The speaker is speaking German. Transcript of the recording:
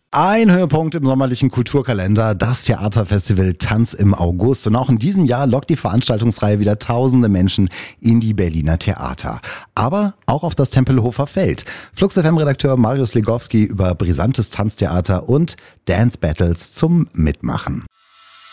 Ein Höhepunkt im sommerlichen Kulturkalender, das Theaterfestival Tanz im August. Und auch in diesem Jahr lockt die Veranstaltungsreihe wieder tausende Menschen in die Berliner Theater. Aber auch auf das Tempelhofer Feld. Flux FM-Redakteur Marius Legowski über brisantes Tanztheater und Dance Battles zum Mitmachen.